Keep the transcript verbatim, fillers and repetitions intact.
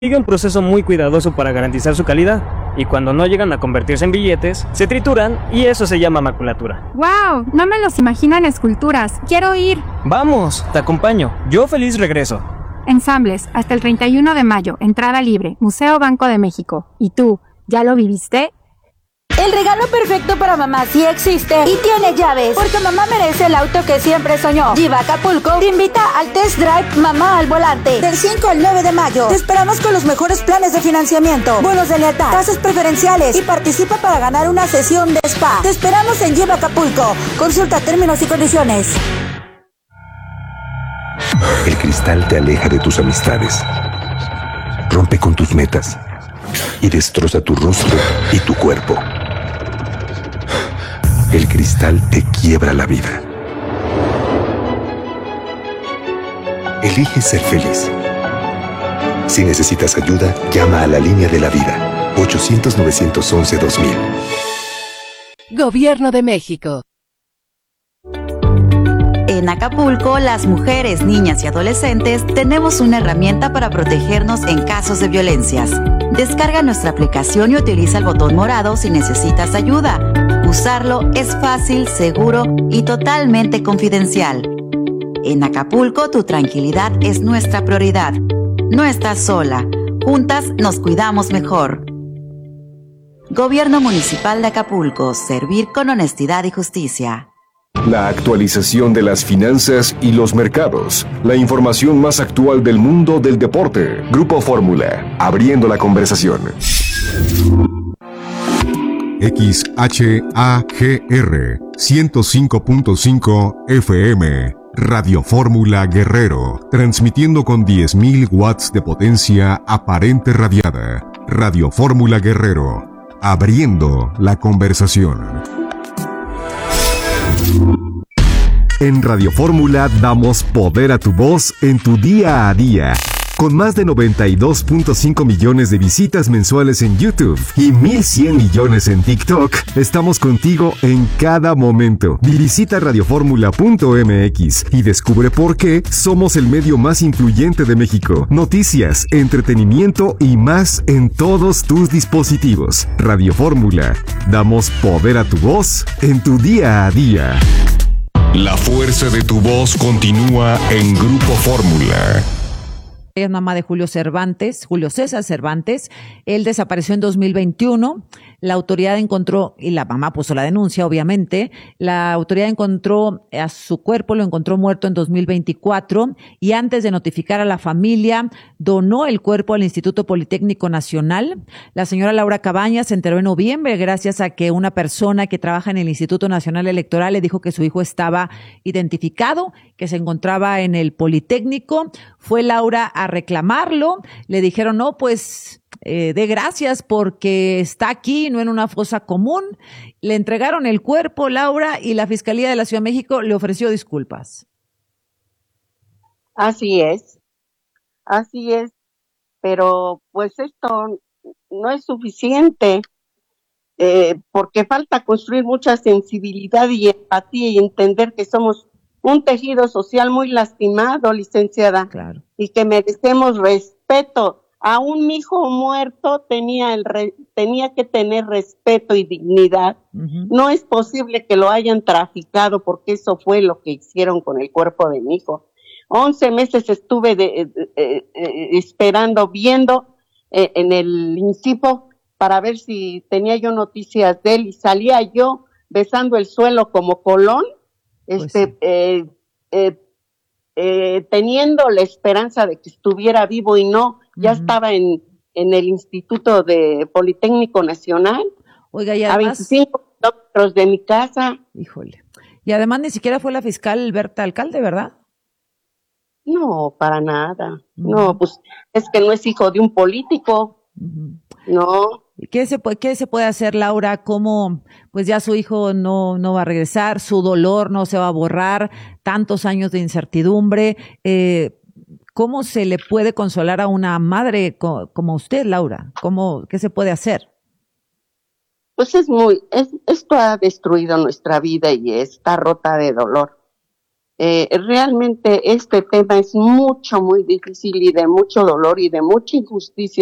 Sigue un proceso muy cuidadoso para garantizar su calidad, y cuando no llegan a convertirse en billetes, se trituran y eso se llama maculatura. ¡Wow! No me los imagino en esculturas. ¡Quiero ir! Vamos, te acompaño. Yo feliz regreso. Ensambles, hasta el treinta y uno de mayo, entrada libre, Museo Banco de México. ¿Y tú, ya lo viviste? El regalo perfecto para mamá sí existe y tiene llaves, porque mamá merece el auto que siempre soñó. Giva Acapulco te invita al Test Drive Mamá al Volante del cinco al nueve de mayo. Te esperamos con los mejores planes de financiamiento, bonos de lealtad, tasas preferenciales y participa para ganar una sesión de spa. Te esperamos en Giva Acapulco. Consulta términos y condiciones. El cristal te aleja de tus amistades, rompe con tus metas y destroza tu rostro y tu cuerpo. El cristal te quiebra la vida. Elige ser feliz. Si necesitas ayuda, llama a la línea de la vida, ochocientos, novecientos once, dos mil. Gobierno de México. En Acapulco, las mujeres, niñas y adolescentes tenemos una herramienta para protegernos en casos de violencias. Descarga nuestra aplicación y utiliza el botón morado si necesitas ayuda. Usarlo es fácil, seguro y totalmente confidencial. En Acapulco, tu tranquilidad es nuestra prioridad. No estás sola. Juntas nos cuidamos mejor. Gobierno Municipal de Acapulco. Servir con honestidad y justicia. La actualización de las finanzas y los mercados. La información más actual del mundo del deporte. Grupo Fórmula. Abriendo la conversación. X H A G R ciento cinco punto cinco F M. Radio Fórmula Guerrero. Transmitiendo con diez mil watts de potencia aparente radiada. Radio Fórmula Guerrero. Abriendo la conversación. En Radio Fórmula damos poder a tu voz en tu día a día. Con más de noventa y dos punto cinco millones de visitas mensuales en YouTube y mil cien millones en TikTok, estamos contigo en cada momento. Visita radioformula punto m x y descubre por qué somos el medio más influyente de México. Noticias, entretenimiento y más en todos tus dispositivos. Radio Fórmula. Damos poder a tu voz en tu día a día. La fuerza de tu voz continúa en Grupo Fórmula. Ella es mamá de Julio Cervantes, Julio César Cervantes. Él desapareció en dos mil veintiuno. La autoridad encontró, y la mamá puso la denuncia, obviamente, la autoridad encontró a su cuerpo, lo encontró muerto en dos mil veinticuatro, y antes de notificar a la familia, donó el cuerpo al Instituto Politécnico Nacional. La señora Laura Cabañas se enteró en noviembre gracias a que una persona que trabaja en el Instituto Nacional Electoral le dijo que su hijo estaba identificado, que se encontraba en el Politécnico. Fue Laura a reclamarlo, le dijeron, no, pues eh, dé gracias porque está aquí, no en una fosa común. Le entregaron el cuerpo, Laura, y la Fiscalía de la Ciudad de México le ofreció disculpas. Así es, así es, pero pues esto no es suficiente, eh, porque falta construir mucha sensibilidad y empatía y entender que somos un tejido social muy lastimado, licenciada, claro, y que merecemos respeto. A un hijo muerto tenía el re, tenía que tener respeto y dignidad. Uh-huh. No es posible que lo hayan traficado, porque eso fue lo que hicieron con el cuerpo de mi hijo. Once meses estuve de, de, de, de, esperando, viendo eh, en el INCIPO para ver si tenía yo noticias de él, y salía yo besando el suelo como Colón, este, pues sí. eh, eh, eh, teniendo la esperanza de que estuviera vivo, y no, ya uh-huh. estaba en, en el Instituto de Politécnico Nacional. Oiga, y además, a veinticinco kilómetros de mi casa. Híjole. Y además ni siquiera fue la fiscal Berta Alcalde, ¿verdad? No, para nada. Uh-huh. No, pues es que no es hijo de un político. Uh-huh. No. ¿Qué se puede, qué se puede hacer, Laura? ¿Cómo, pues ya su hijo no, no va a regresar, su dolor no se va a borrar, tantos años de incertidumbre? Eh, ¿Cómo se le puede consolar a una madre co- como usted, Laura? ¿Cómo, qué se puede hacer? Pues es muy, es, esto ha destruido nuestra vida y está rota de dolor. Eh, realmente este tema es mucho, muy difícil y de mucho dolor y de mucha injusticia